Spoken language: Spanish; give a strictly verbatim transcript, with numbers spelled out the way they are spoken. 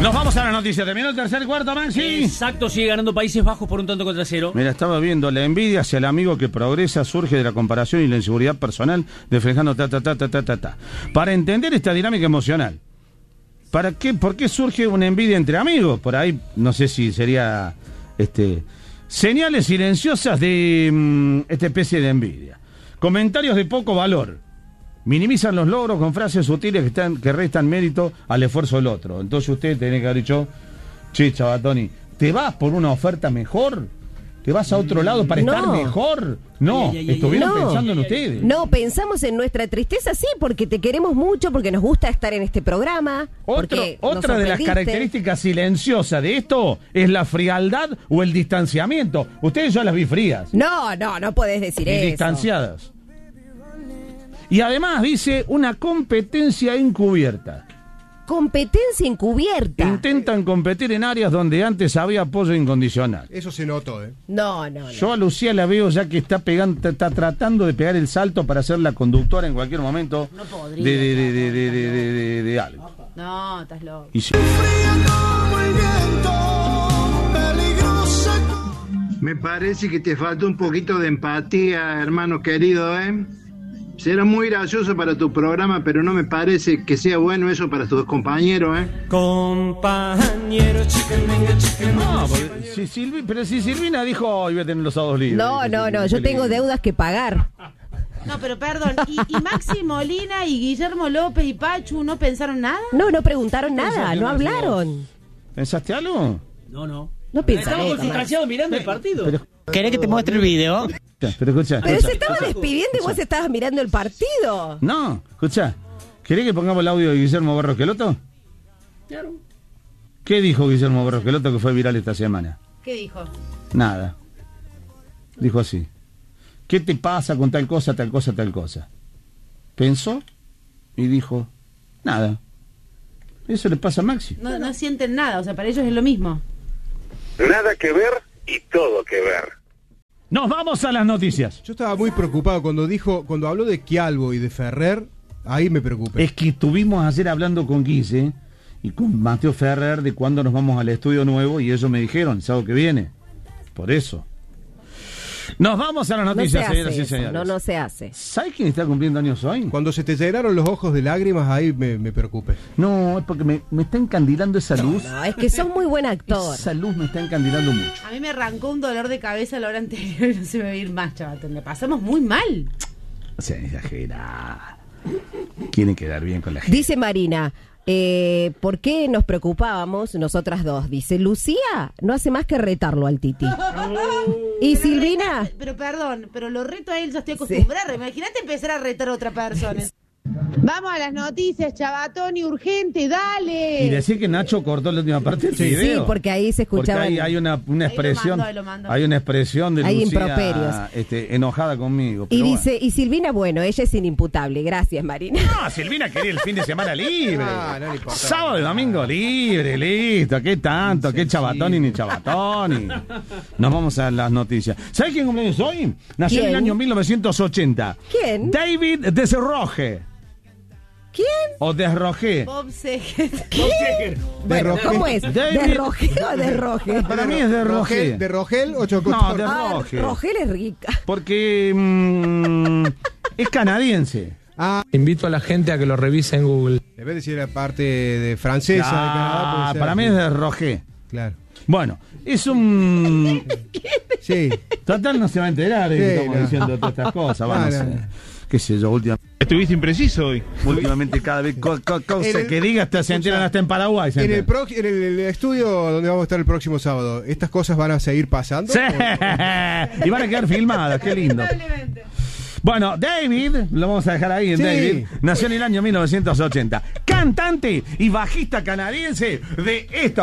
Nos vamos a la noticia. Terminó el tercer cuarto, Maxi. Exacto, sigue ganando Países Bajos por un tanto contra cero. Mira, estaba viendo, la envidia hacia el amigo que progresa surge de la comparación y la inseguridad personal, reflejando ta, ta, ta, ta, ta, ta, ta. Para entender esta dinámica emocional, ¿para qué, ¿por qué surge una envidia entre amigos? Por ahí, no sé si sería este señales silenciosas de um, esta especie de envidia. Comentarios de poco valor. Minimizan los logros con frases sutiles que, están, que restan mérito al esfuerzo del otro. Entonces usted tiene que haber dicho, che, Chabatoni, ¿te vas por una oferta mejor? ¿Te vas a otro lado para no. estar mejor? No, ay, ay, ay, estuvieron no. pensando en ustedes. No, pensamos en nuestra tristeza, sí, porque te queremos mucho, porque nos gusta estar en este programa. Otro, otra de las características silenciosas de esto es la frialdad o el distanciamiento. Ustedes yo las vi frías. No, no, no podés decir y eso. Distanciadas. Y además dice una competencia encubierta. Competencia encubierta. Intentan competir en áreas donde antes había apoyo incondicional. Eso se notó, ¿eh? No, no, no. Yo a Lucía la veo ya que está pegando, está tratando de pegar el salto para ser la conductora en cualquier momento. No podría. De, de, de, de, de, de, de, de, de algo. No, estás loco. Y si... Me parece que te falta un poquito de empatía, hermano querido, ¿eh? Será muy gracioso para tu programa, pero no me parece que sea bueno eso para tus compañeros, ¿eh? Compañeros, no, si Silvi, pero si Silvina dijo, hoy voy a tener los sábados libres. No, no, no, yo tengo deudas que pagar. No, pero perdón, ¿y, y Maxi Molina y Guillermo López y Pachu no pensaron nada? No, no preguntaron nada, no hablaron. ¿Pensaste algo? No, no. No pensaron. Estamos concentrados mirando el partido. Pero, ¿Querés que te muestre el video? Pero escucha. Pero escucha, se estaba escucha, despidiendo y escucha. vos estabas mirando el partido. No, escucha. ¿Querés que pongamos el audio de Guillermo Barros Queloto? Claro. ¿Qué dijo Guillermo Barros Queloto que fue viral esta semana? ¿Qué dijo? Nada. Dijo así. ¿Qué te pasa con tal cosa, tal cosa, tal cosa? Pensó y dijo, nada. Eso le pasa a Maxi. No, no sienten nada, o sea, para ellos es lo mismo. Nada que ver y todo que ver. Nos vamos a las noticias. Yo estaba muy preocupado cuando dijo, cuando habló de Quialbo y de Ferrer, ahí me preocupé. Es que estuvimos ayer hablando con Guise y con Mateo Ferrer de cuándo nos vamos al estudio nuevo y ellos me dijeron, el sábado que viene. Por eso. Nos vamos a las noticias, no se señoras hace y eso, señores. no, no se hace. ¿Sabes quién está cumpliendo años hoy? Cuando se te llenaron los ojos de lágrimas, ahí me, me preocupé. No, es porque me, me está encandilando esa luz. No, es que sos muy buen actor. Esa luz me está encandilando mucho. A mí me arrancó un dolor de cabeza la hora anterior y no se me va a ir más, chaval. Me pasamos muy mal. O sea, exagerada. Quieren quedar bien con la gente. Dice Marina, eh, ¿por qué nos preocupábamos nosotras dos? Dice, Lucía no hace más que retarlo al Titi. Y Pero Silvina... reta- pero perdón, pero lo reto a él, ya estoy acostumbrada. Sí. Imagínate empezar a retar a otra persona. Vamos a las noticias, Chabatoni, urgente, dale. Y decir que Nacho cortó la última parte del Sí, video. sí, porque ahí se escuchaba. Porque hay, hay una, una expresión, Ahí lo mandó, ahí lo mandó. hay una expresión de Hay Lucía improperios. este, enojada conmigo. Y pero dice, bueno. y Silvina, bueno, ella es inimputable. Gracias, Marina. No, Silvina quería el fin de semana libre. Ah, no le importa. Sábado y domingo libre, listo. ¿Qué tanto? ¿Qué chabatoni ni chabatoni? Nos vamos a las noticias. ¿Sabes quién cumpleaños hoy? Nació ¿Quién? en el año mil novecientos ochenta. ¿Quién? David Desroje. ¿Quién? O Desroje. Bob Seger. Bueno, ¿cómo es? David- ¿De Roge o de Roge? Para mí es de Roge. Rogel, ¿De Rogel o Chocotón? No, de Ah, Roge. Rogel es rica. Porque mm, es canadiense. Ah, Invito a la gente a que lo revise en Google. en vez de decir la parte de francesa de Canadá, puede Ah, ser para mí así. es de Roge. Claro. Bueno, es un... Sí. Total no se va a enterar de que Sí, estamos no. diciendo todas estas cosas. Bueno, No, no no, sé. no. Qué sé yo, últimamente. Estuviste impreciso hoy. Últimamente cada vez co co cosa En el- que digas te se enteran hasta en Paraguay. se En el, enteran. pro- en el- el estudio donde vamos a estar el próximo sábado, ¿estas cosas van a seguir pasando? Sí. ¿O- Y van a quedar filmadas, qué lindo. Bueno, David, lo vamos a dejar ahí en Sí. David, nació en el año mil novecientos ochenta. Cantante y bajista canadiense de esta